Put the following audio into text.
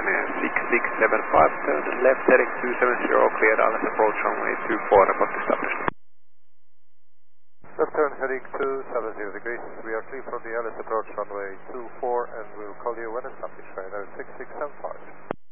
6675, turn left heading 270, clear Dallas approach runway 24, report established. Left turn heading 270 degrees. We are clear from the Alice approach runway 24 and we'll call you when established. Right now 6675.